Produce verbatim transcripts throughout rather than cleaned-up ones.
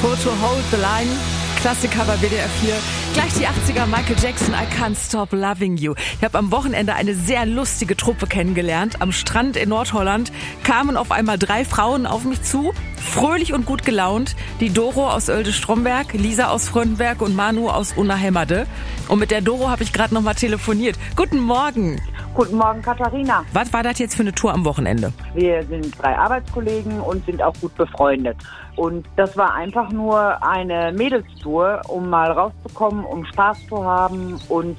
Foto Hold the Line, Klassiker bei W D R vier. Gleich die achtziger, Michael Jackson, I Can't Stop Loving You. Ich habe am Wochenende eine sehr lustige Truppe kennengelernt. Am Strand in Nordholland kamen auf einmal drei Frauen auf mich zu, fröhlich und gut gelaunt. Die Doro aus Oelde-Stromberg, Lisa aus Fröndenberg und Manu aus Unna-Hemmerde. Und mit der Doro habe ich gerade noch mal telefoniert. Guten Morgen. Guten Morgen, Katharina. Was war das jetzt für eine Tour am Wochenende? Wir sind drei Arbeitskollegen und sind auch gut befreundet. Und das war einfach nur eine Mädelstour, um mal rauszukommen, um Spaß zu haben und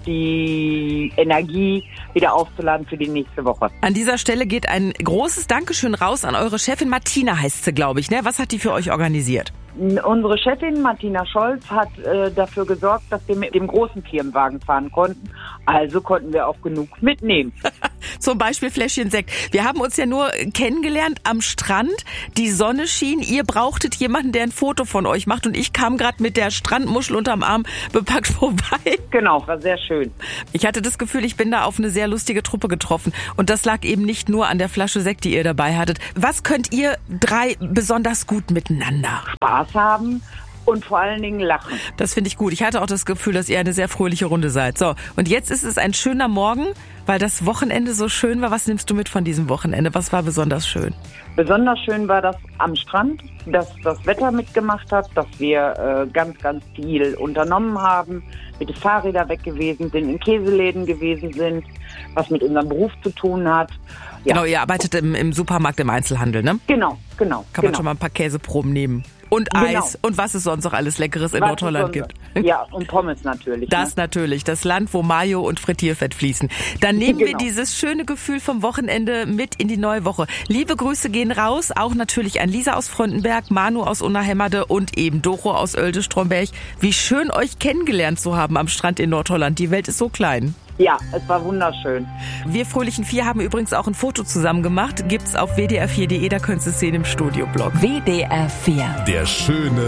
die Energie wieder aufzuladen für die nächste Woche. An dieser Stelle geht ein großes Dankeschön raus an eure Chefin. Martina heißt sie, glaube ich, ne? Was hat die für euch organisiert? Unsere Chefin Martina Scholz hat äh, dafür gesorgt, dass wir mit dem großen Firmenwagen fahren konnten. Also konnten wir auch genug mitnehmen. Zum Beispiel Fläschchen Sekt. Wir haben uns ja nur kennengelernt am Strand. Die Sonne schien. Ihr brauchtet jemanden, der ein Foto von euch macht. Und ich kam gerade mit der Strandmuschel unterm Arm bepackt vorbei. Genau, war sehr schön. Ich hatte das Gefühl, ich bin da auf eine sehr lustige Truppe getroffen. Und das lag eben nicht nur an der Flasche Sekt, die ihr dabei hattet. Was könnt ihr drei besonders gut miteinander? Spaß haben und vor allen Dingen lachen. Das finde ich gut. Ich hatte auch das Gefühl, dass ihr eine sehr fröhliche Runde seid. So, und jetzt ist es ein schöner Morgen, weil das Wochenende so schön war. Was nimmst du mit von diesem Wochenende? Was war besonders schön? Besonders schön war das am Strand, dass das Wetter mitgemacht hat, dass wir äh, ganz, ganz viel unternommen haben, mit den Fahrrädern weg gewesen sind, in Käseläden gewesen sind, was mit unserem Beruf zu tun hat. Ja. Genau, ihr arbeitet im, im Supermarkt, im Einzelhandel, ne? Genau, genau. Kann genau. man schon mal ein paar Käseproben nehmen. Und Genau. Eis und was es sonst noch alles Leckeres in Was Nordholland es gibt. Ja, und Pommes natürlich. Das ne? natürlich, das Land, wo Mayo und Frittierfett fließen. Dann nehmen Genau. wir dieses schöne Gefühl vom Wochenende mit in die neue Woche. Liebe Grüße gehen raus, auch natürlich an Lisa aus Fröndenberg, Manu aus Unna-Hemmerde und eben Doro aus Oelde-Stromberg. Wie schön, euch kennengelernt zu haben am Strand in Nordholland. Die Welt ist so klein. Ja, es war wunderschön. Wir Fröhlichen Vier haben übrigens auch ein Foto zusammen gemacht. Gibt's auf w d r vier punkt d e, da könntest du es sehen im Studioblog. W D R vier. Der schöne